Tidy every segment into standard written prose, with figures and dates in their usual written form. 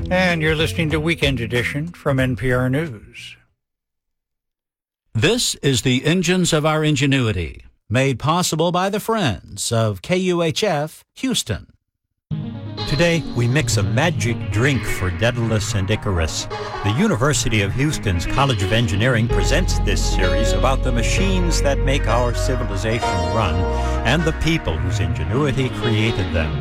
And you're listening to Weekend Edition from NPR News. This is the Engines of Our Ingenuity, made possible by the friends of KUHF Houston. Today, we mix a magic drink for Daedalus and Icarus. The University of Houston's College of Engineering presents this series about the machines that make our civilization run and the people whose ingenuity created them.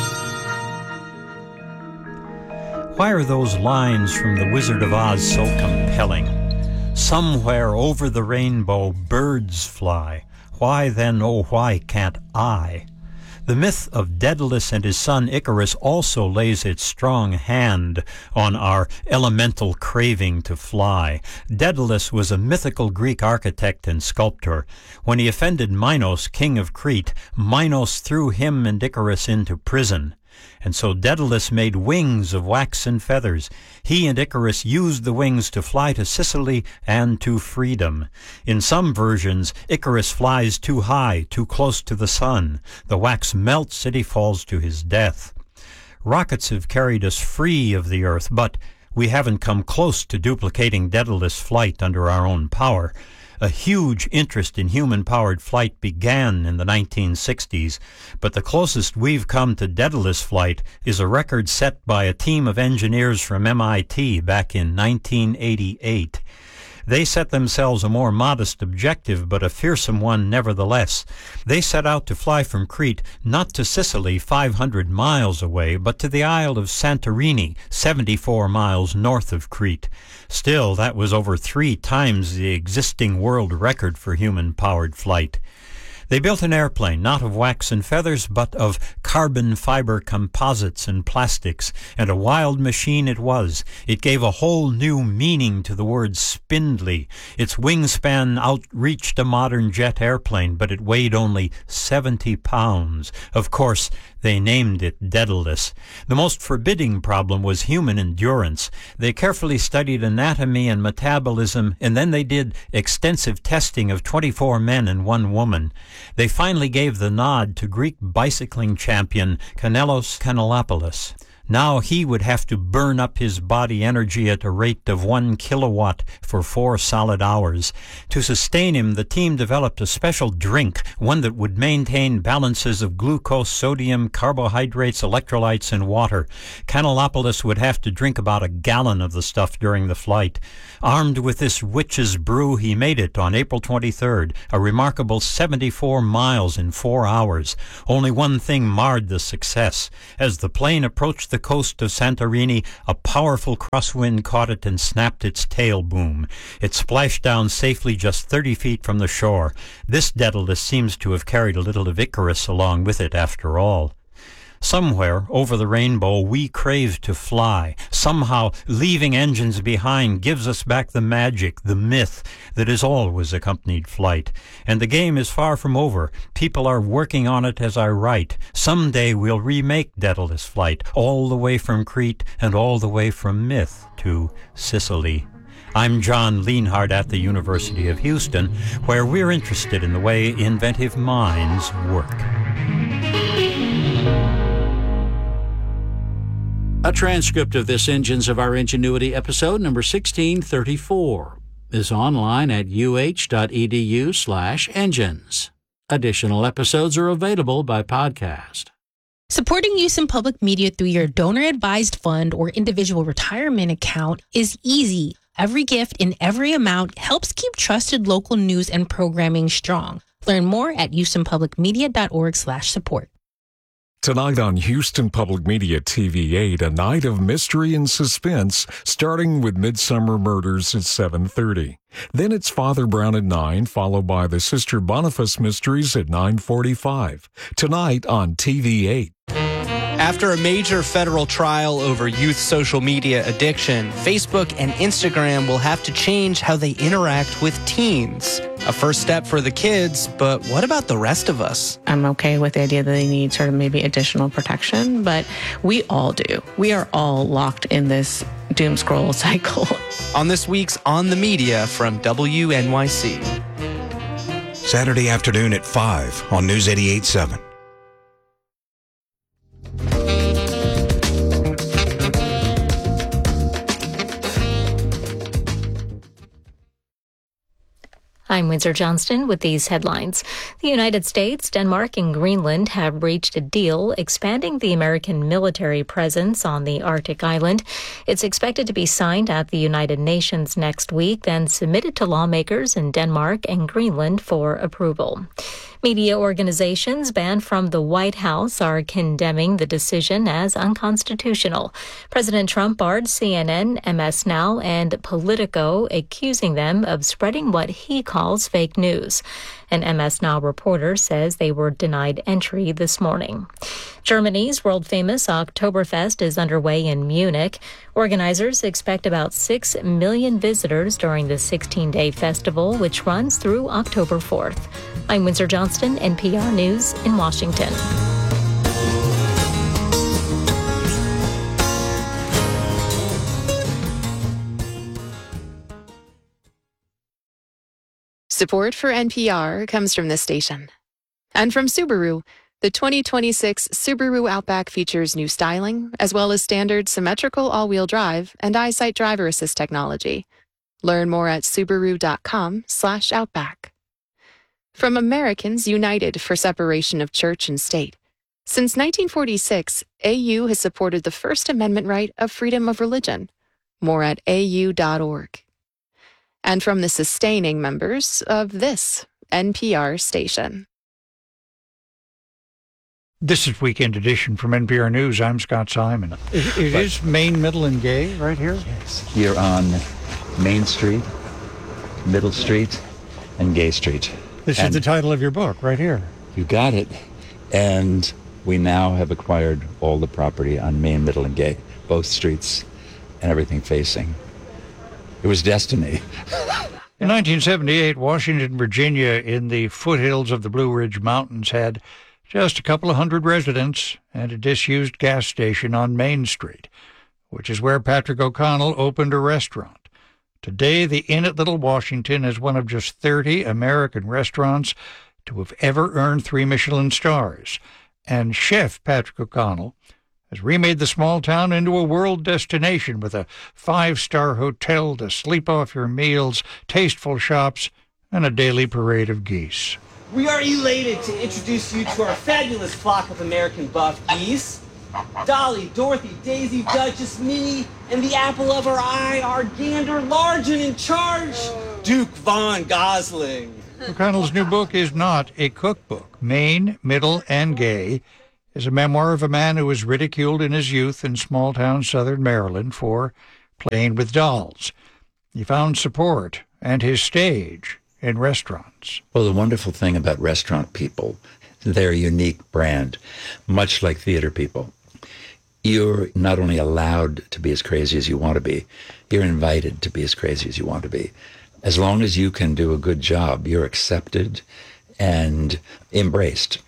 Why are those lines from The Wizard of Oz so compelling? Somewhere over the rainbow, birds fly. Why then, oh, why can't I? The myth of Daedalus and his son Icarus also lays its strong hand on our elemental craving to fly. Daedalus was a mythical Greek architect and sculptor. When he offended Minos, king of Crete, Minos threw him and Icarus into prison. And so Daedalus made wings of wax and feathers. He and Icarus used the wings to fly to Sicily and to freedom. In some versions, Icarus flies too high, too close to the sun. The wax melts and he falls to his death. Rockets have carried us free of the earth, but we haven't come close to duplicating Daedalus' flight under our own power. A huge interest in human-powered flight began in the 1960s, but the closest we've come to Daedalus flight is a record set by a team of engineers from MIT back in 1988. They set themselves a more modest objective, but a fearsome one nevertheless. They set out to fly from Crete, not to Sicily 500 miles away, but to the Isle of Santorini, 74 miles north of Crete. Still, that was over 3 times the existing world record for human-powered flight. They built an airplane, not of wax and feathers, but of carbon fiber composites and plastics, and a wild machine it was. It gave a whole new meaning to the word spindly. Its wingspan outreached a modern jet airplane, but it weighed only 70 pounds. Of course, they named it Daedalus. The most forbidding problem was human endurance. They carefully studied anatomy and metabolism, and then they did extensive testing of 24 men and 1 woman. They finally gave the nod to Greek bicycling champion Kanelos Kanellopoulos. Now he would have to burn up his body energy at a rate of 1 kilowatt for 4 solid hours. To sustain him, the team developed a special drink, one that would maintain balances of glucose, sodium, carbohydrates, electrolytes, and water. Kanellopoulos would have to drink about 1 gallon of the stuff during the flight. Armed with this witch's brew, he made it on April 23rd, a remarkable 74 miles in 4 hours. Only one thing marred the success. As the plane approached the coast of Santorini, a powerful crosswind caught it and snapped its tail boom. It splashed down safely just 30 feet from the shore. This Daedalus seems to have carried a little of Icarus along with it after all. Somewhere over the rainbow we crave to fly. Somehow leaving engines behind gives us back the magic, the myth that has always accompanied flight. And the game is far from over. People are working on it as I write. Someday we'll remake Daedalus flight, all the way from Crete and all the way from myth to Sicily. I'm John Lienhard at the University of Houston, where we're interested in the way inventive minds work. A transcript of this Engines of Our Ingenuity episode number 1634 is online at uh.edu/engines. Additional episodes are available by podcast. Supporting Houston Public Media through your donor-advised fund or individual retirement account is easy. Every gift in every amount helps keep trusted local news and programming strong. Learn more at houstonpublicmedia.org/support. Tonight on Houston Public Media TV8, a night of mystery and suspense, starting with Midsummer Murders at 7:30. Then it's Father Brown at 9, followed by the Sister Boniface Mysteries at 9:45. Tonight on TV8. After a major federal trial over youth social media addiction, Facebook and Instagram will have to change how they interact with teens. A first step for the kids, but what about the rest of us? I'm okay with the idea that they need sort of maybe additional protection, but we all do. We are all locked in this doom scroll cycle. On this week's On the Media from WNYC. Saturday afternoon at 5 on News 88.7. I'm Windsor Johnston with these headlines. The United States, Denmark, and Greenland have reached a deal expanding the American military presence on the Arctic island. It's expected to be signed at the United Nations next week, then submitted to lawmakers in Denmark and Greenland for approval. Media organizations banned from the White House are condemning the decision as unconstitutional. President Trump barred CNN, MS Now, and Politico, accusing them of spreading what he calls fake news. An MS Now reporter says they were denied entry this morning. Germany's world-famous Oktoberfest is underway in Munich. Organizers expect about 6 million visitors during the 16-day festival, which runs through October 4th. I'm Windsor Johnston, NPR News in Washington. Support for NPR comes from this station. And from Subaru, the 2026 Subaru Outback features new styling, as well as standard symmetrical all-wheel drive and EyeSight driver assist technology. Learn more at Subaru.com/Outback. From Americans United for Separation of Church and State. Since 1946, AU has supported the First Amendment right of freedom of religion. More at au.org. And from the sustaining members of this NPR station. This is Weekend Edition from NPR News. I'm Scott Simon. It is Main, Middle, and Gay right here? Yes. You're on Main Street, Middle Street, and Gay Street. This is the title of your book right here. You got it. And we now have acquired all the property on Main, Middle, and Gay, both streets and everything facing. It was destiny. In 1978, Washington, Virginia, in the foothills of the Blue Ridge Mountains, had just a couple of hundred residents and a disused gas station on Main Street, which is where Patrick O'Connell opened a restaurant. Today, the Inn at Little Washington is one of just 30 American restaurants to have ever earned 3 Michelin stars. And Chef Patrick O'Connell has remade the small town into a world destination with a 5-star hotel to sleep off your meals, tasteful shops, and a daily parade of geese. We are elated to introduce you to our fabulous flock of American buff geese. Dolly, Dorothy, Daisy, Duchess, Minnie, and the apple of our eye, our gander, large and in charge, Duke Von Gosling. O'Connell's new book is not a cookbook. Main, Middle, and Gay is a memoir of a man who was ridiculed in his youth in small-town southern Maryland for playing with dolls. He found support and his stage in restaurants. Well, the wonderful thing about restaurant people, their unique brand, much like theater people, you're not only allowed to be as crazy as you want to be, you're invited to be as crazy as you want to be. As long as you can do a good job, you're accepted and embraced.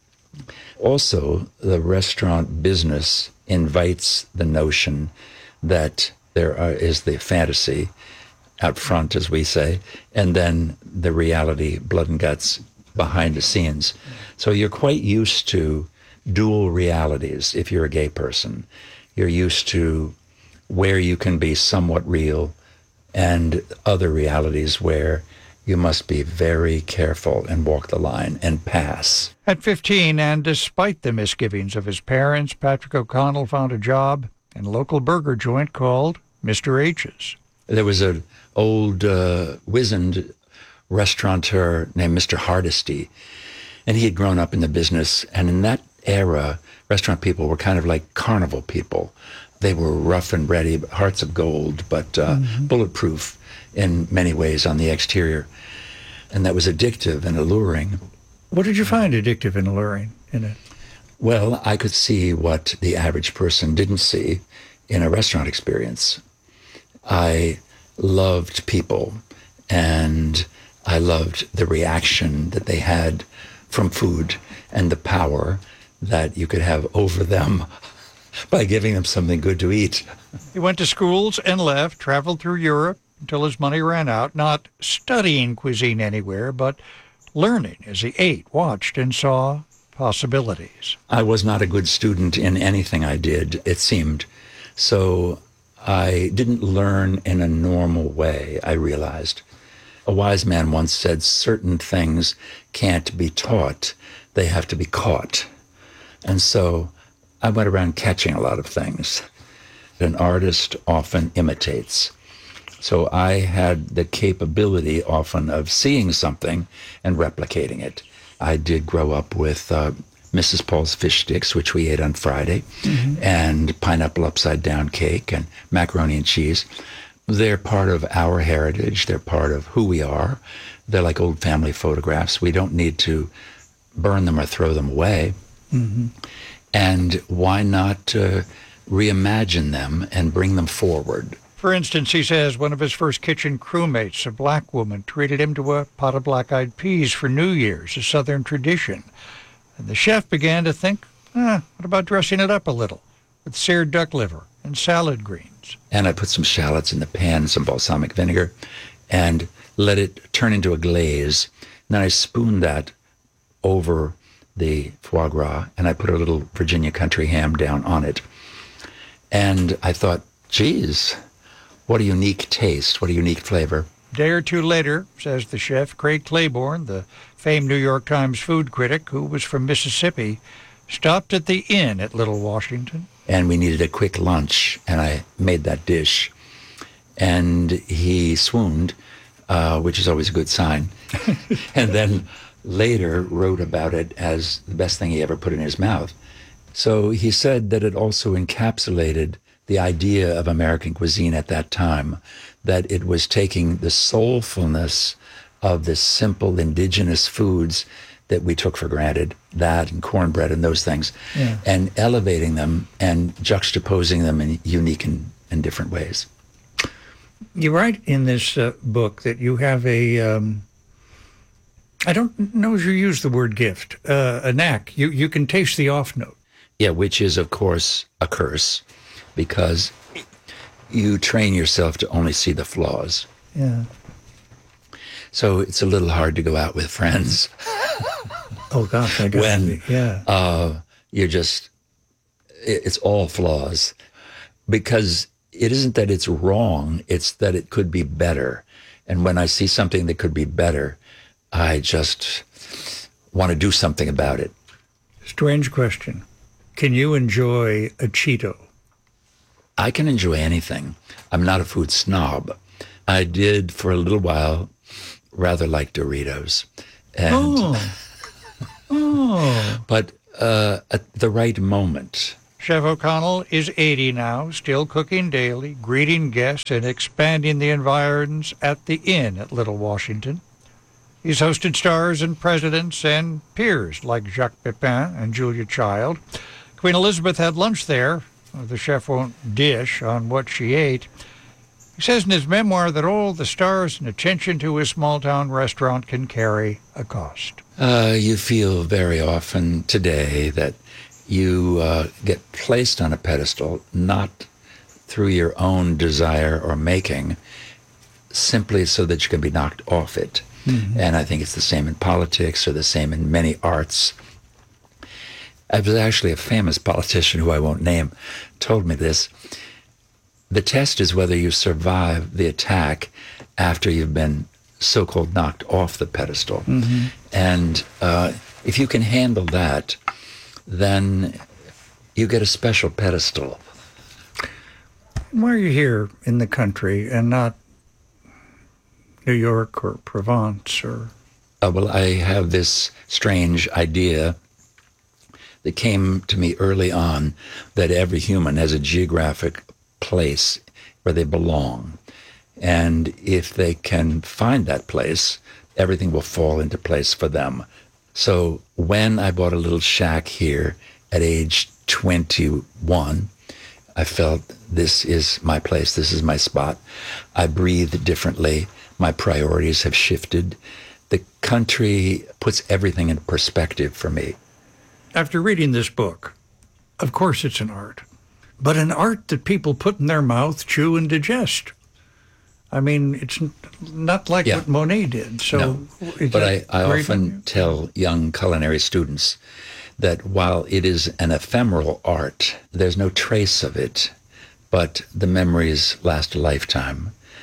Also, the restaurant business invites the notion that there is the fantasy out front, as we say, and then the reality, blood and guts, behind the scenes. So you're quite used to dual realities if you're a gay person. You're used to where you can be somewhat real and other realities where you must be very careful and walk the line and pass. At 15, and despite the misgivings of his parents, Patrick O'Connell found a job in a local burger joint called Mr. H's. There was an old, wizened restaurateur named Mr. Hardesty, and he had grown up in the business. And in that era, restaurant people were kind of like carnival people. They were rough and ready, hearts of gold, but bulletproof in many ways on the exterior. And that was addictive and alluring. What did you find addictive and alluring in it? Well, I could see what the average person didn't see in a restaurant experience. I loved people, and I loved the reaction that they had from food and the power that you could have over them by giving them something good to eat. He went to schools and left, traveled through Europe until his money ran out, not studying cuisine anywhere, but learning as he ate, watched, and saw possibilities. I was not a good student in anything I did, it seemed. So I didn't learn in a normal way, I realized. A wise man once said, certain things can't be taught, they have to be caught. And so I went around catching a lot of things. An artist often imitates. So I had the capability often of seeing something and replicating it. I did grow up with Mrs. Paul's fish sticks, which we ate on Friday, and pineapple upside down cake and macaroni and cheese. They're part of our heritage. They're part of who we are. They're like old family photographs. We don't need to burn them or throw them away. And why not reimagine them and bring them forward? For instance, he says one of his first kitchen crewmates, a black woman, treated him to a pot of black-eyed peas for New Year's, a Southern tradition. And the chef began to think, what about dressing it up a little with seared duck liver and salad greens? And I put some shallots in the pan, some balsamic vinegar, and let it turn into a glaze. And then I spooned that over the foie gras, and I put a little Virginia country ham down on it. And I thought, geez, what a unique taste, what a unique flavor. A day or two later, says the chef, Craig Claiborne, the famed New York Times food critic who was from Mississippi, stopped at the inn at Little Washington. And we needed a quick lunch, and I made that dish. And he swooned, which is always a good sign. And then later wrote about it as the best thing he ever put in his mouth. So he said that it also encapsulated the idea of American cuisine at that time, that it was taking the soulfulness of the simple indigenous foods that we took for granted, that and cornbread and those things, and elevating them and juxtaposing them in unique and different ways. You write in this book that you have a, I don't know if you use the word gift, a knack. You can taste the off note. Yeah, which is, of course, a curse, because you train yourself to only see the flaws. Yeah. So it's a little hard to go out with friends. Oh, gosh, I guess. You're just, it's all flaws. Because it isn't that it's wrong, it's that it could be better. And when I see something that could be better, I just want to do something about it. Strange question. Can you enjoy a Cheeto? I can enjoy anything. I'm not a food snob. I did for a little while rather like Doritos. And but at the right moment. Chef O'Connell is 80 now, still cooking daily, greeting guests, and expanding the environs at the inn at Little Washington. He's hosted stars and presidents and peers like Jacques Pepin and Julia Child. Queen Elizabeth had lunch there. The chef won't dish on what she ate. He says in his memoir that all the stars and attention to his small-town restaurant can carry a cost. You feel very often today that you get placed on a pedestal, not through your own desire or making, simply so that you can be knocked off it. And I think it's the same in politics or the same in many arts. I was actually a famous politician who I won't name, told me this. The test is whether you survive the attack after you've been so-called knocked off the pedestal. And if you can handle that, then you get a special pedestal. Why are you here in the country and not New York or Provence or... Well, I have this strange idea that came to me early on, that every human has a geographic place where they belong. And if they can find that place, everything will fall into place for them. So when I bought a little shack here at age 21, I felt this is my place, this is my spot. I breathe differently. My priorities have shifted. The country puts everything in perspective for me. After reading this book, of course it's an art, but an art that people put in their mouth, chew, and digest. I mean, it's not like what Monet did. So, no. But I often tell young culinary students that while it is an ephemeral art, there's no trace of it, but the memories last a lifetime.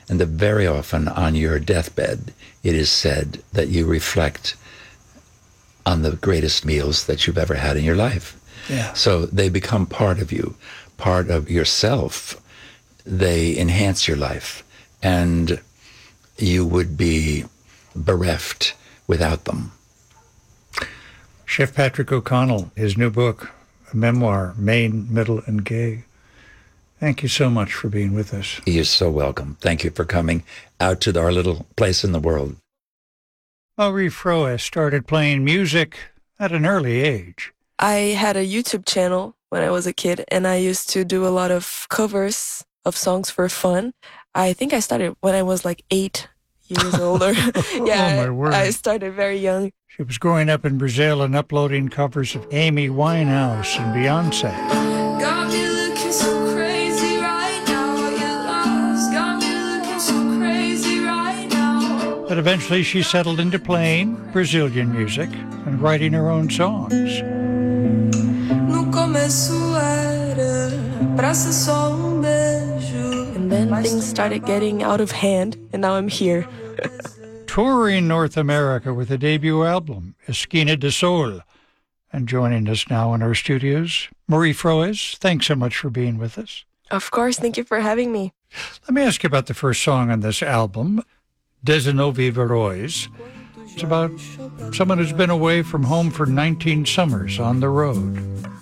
And that very often on your deathbed, it is said that you reflect on the greatest meals that you've ever had in your life. Yeah. So they become part of you, part of yourself. They enhance your life, and you would be bereft without them. Chef Patrick O'Connell, his new book, a memoir, Maine, Middle, and Gay. Thank you so much for being with us. You're so welcome. Thank you for coming out to our little place in the world. Marie Froes started playing music at an early age. I had a YouTube channel when I was a kid, and I used to do a lot of covers of songs for fun. I think I started when I was like 8 years old. Yeah, oh, my word. I started very young. She was growing up in Brazil and uploading covers of Amy Winehouse and Beyonce. Got me looking so crazy right now. Your love's got me looking so crazy right now. But eventually she settled into playing Brazilian music and writing her own songs. No começo era pra ser só beijo. And then things started getting out of hand, and now I'm here. Touring North America with a debut album, Esquina de Sol. And joining us now in our studios, Marie Froes, thanks so much for being with us. Of course, thank you for having me. Let me ask you about the first song on this album, 19 Verões. It's about someone who's been away from home for 19 summers on the road.